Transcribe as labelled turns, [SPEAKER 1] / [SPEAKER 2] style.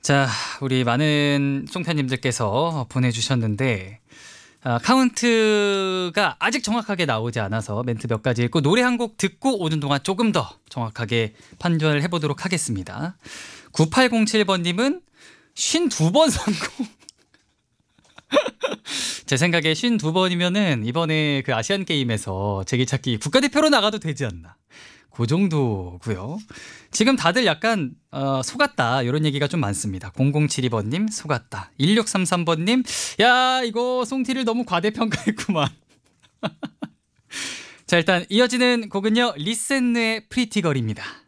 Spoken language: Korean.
[SPEAKER 1] 자, 우리 많은 송편님들께서 보내주셨는데 카운트가 아직 정확하게 나오지 않아서 멘트 몇 가지 읽고 노래 한 곡 듣고 오는 동안 조금 더 정확하게 판결을 해보도록 하겠습니다. 9807번님은 52번 성공. 제 생각에 52번이면은 이번에 그 아시안 게임에서 제기찾기 국가대표로 나가도 되지 않나. 그 정도고요. 지금 다들 약간 속았다 이런 얘기가 좀 많습니다. 0072번님 속았다. 1633번님 야 이거 송티를 너무 과대평가했구만. 자 일단 이어지는 곡은요 리센느의 프리티걸입니다.